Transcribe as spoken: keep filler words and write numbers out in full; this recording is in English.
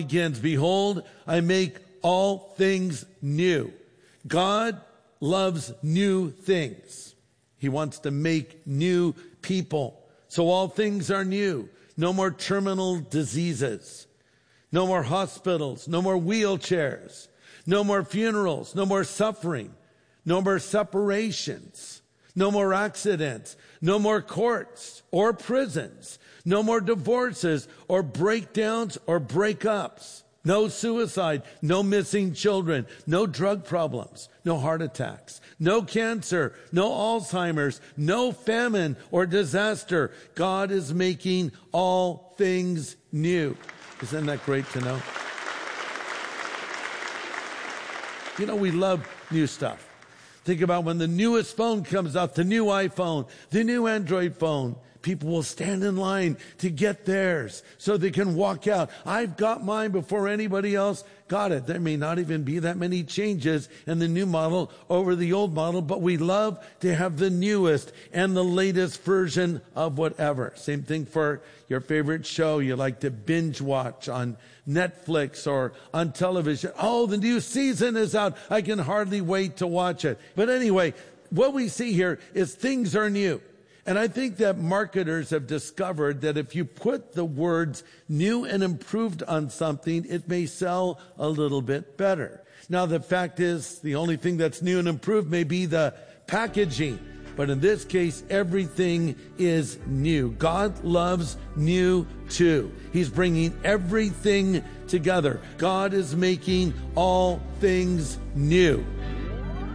begins, behold, I make all things new. God loves new things. He wants to make new people. So all things are new. No more terminal diseases. No more hospitals. No more wheelchairs. No more funerals. No more suffering. No more separations. No more accidents. No more courts or prisons. No more divorces or breakdowns or breakups. No suicide, no missing children, no drug problems, no heart attacks, no cancer, no Alzheimer's, no famine or disaster. God is making all things new. Isn't that great to know? You know, we love new stuff. Think about when the newest phone comes out, the new iPhone, the new Android phone. People will stand in line to get theirs so they can walk out. I've got mine before anybody else got it. There may not even be that many changes in the new model over the old model, but we love to have the newest and the latest version of whatever. Same thing for your favorite show you like to binge watch on Netflix or on television. Oh, the new season is out. I can hardly wait to watch it. But anyway, what we see here is things are new. And I think that marketers have discovered that if you put the words new and improved on something, it may sell a little bit better. Now, the fact is, the only thing that's new and improved may be the packaging. But in this case, everything is new. God loves new too. He's bringing everything together. God is making all things new.